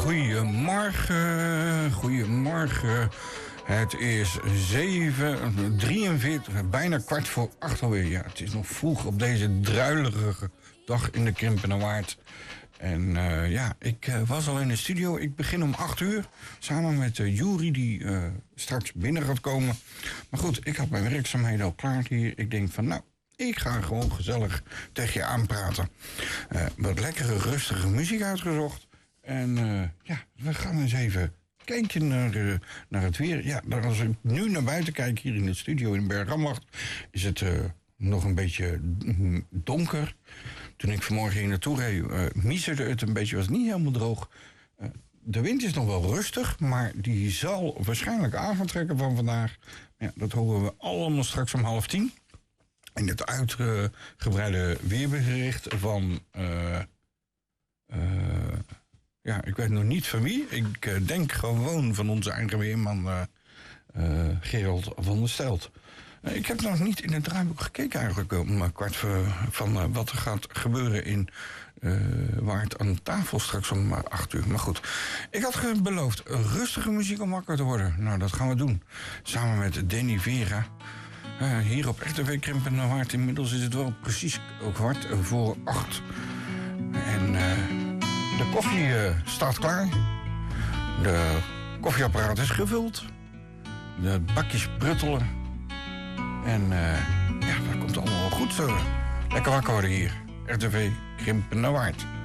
Goedemorgen. Het is 7:43, bijna 7:15 alweer. Ja, het is nog vroeg op deze druilerige dag in de Krimpenerwaard. En ik was al in de studio. Ik begin om 8:00, samen met Juri, die straks binnen gaat komen. Maar goed, ik had mijn werkzaamheden al klaar hier. Ik denk van, nou, ik ga gewoon gezellig tegen je aanpraten. Wat lekkere, rustige muziek uitgezocht. En we gaan eens even kijken naar het weer. Ja, als ik nu naar buiten kijk, hier in de studio in Bergambacht, is het nog een beetje donker. Toen ik vanmorgen hier naartoe reed, miezerde het een beetje, was niet helemaal droog. De wind is nog wel rustig, maar die zal waarschijnlijk aan gaan trekken van vandaag. Ja, dat horen we allemaal straks om 9:30. In het uitgebreide weerbericht van... ik weet nog niet van wie. Ik denk gewoon van onze eigen weerman Gerald van der Stelt. Ik heb nog niet in het draaiboek gekeken eigenlijk om 7:15 wat er gaat gebeuren in Waard aan tafel straks om 8:00. Maar goed, ik had beloofd rustige muziek om wakker te worden. Nou, dat gaan we doen. Samen met Danny Vera. Hier op RTV Krimpenerwaard. Inmiddels is het wel precies 7:15. En de koffie staat klaar. De koffieapparaat is gevuld. De bakjes pruttelen. En dat komt allemaal wel goed. Lekker wakker worden hier. RTV Krimpenerwaard.